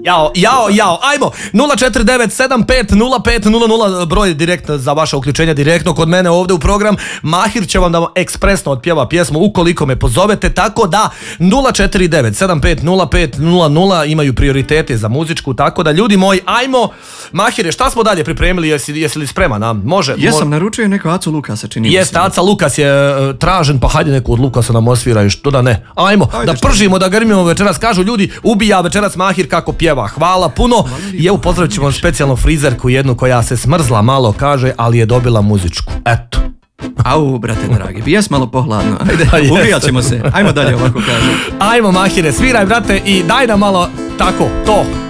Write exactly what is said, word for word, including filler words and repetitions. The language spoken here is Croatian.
Jao, jao, jao, ajmo, nula četiri devet sedam pet nula pet nula nula, broj direkt za vaše uključenje direktno kod mene ovdje u program. Mahir će vam da vam ekspresno otpjeva pjesmu ukoliko me pozovete, tako da nula četiri devet sedam pet nula pet nula nula imaju prioritete za muzičku, tako da ljudi moji, ajmo. Mahire, šta smo dalje pripremili, jesi, jesi li spreman? A? Može? Jesam, naručio neko Acu Lukasa, čini mi se. Jeste, Aca Lukas je uh, tražen, pa hajde neku od Lukasa nam osvira i što da ne. Ajmo, Ajde, da pržimo, da grmimo večeras, kažu ljudi, ubija večeras Mahir kako pjeva. Hvala puno i evo pozdravit ćemo specijalno frizerku jednu koja se smrzla malo, kaže, ali je dobila muzičku. Eto. Au, brate dragi, bijes malo pohladno. Ajde, ubijat ćemo se. Ajmo dalje ovako kažem. Ajmo Mahire, sviraj brate i daj nam malo tako, to.